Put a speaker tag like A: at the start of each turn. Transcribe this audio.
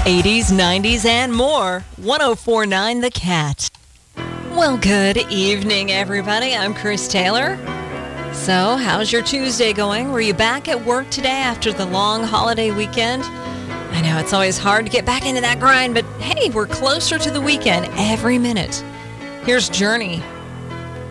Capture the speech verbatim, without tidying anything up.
A: eighties, nineties, and more. one oh four point nine The Cat. Well, good evening, everybody. I'm Chris Taylor. So, how's your Tuesday going? Were you back at work today after the long holiday weekend? I know it's always hard to get back into that grind, but hey, we're closer to the weekend every minute. Here's Journey